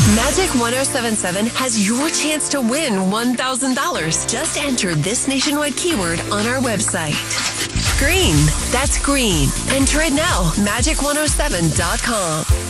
Magic 1077 has your chance to win $1,000. Just enter this nationwide keyword on our website. Green. That's green. Enter it now. Magic107.com.